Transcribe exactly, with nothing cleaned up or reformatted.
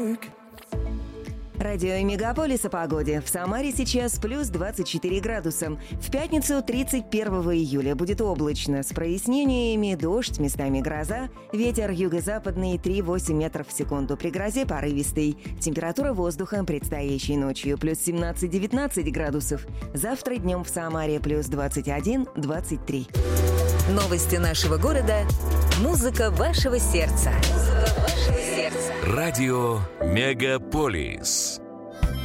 Радио Мегаполис о погоде. В Самаре сейчас плюс двадцать четыре градуса. В пятницу, тридцать первого июля, будет облачно, с прояснениями, дождь, местами гроза, ветер юго-западный три-восемь метров в секунду, при грозе порывистый. Температура воздуха предстоящей ночью плюс семнадцать-девятнадцать градусов. Завтра днем в Самаре плюс двадцать один-двадцать три. Новости нашего города. Музыка вашего сердца. Музыка вашего сердца. Радио Мегаполис.